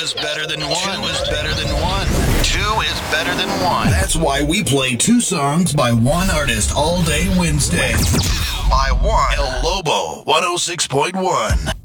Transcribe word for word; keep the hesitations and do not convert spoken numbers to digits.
is better than one. Two is better than one. Two is better than one. That's why we play two songs by one artist all day Wednesday. By one. El Lobo, one oh six point one.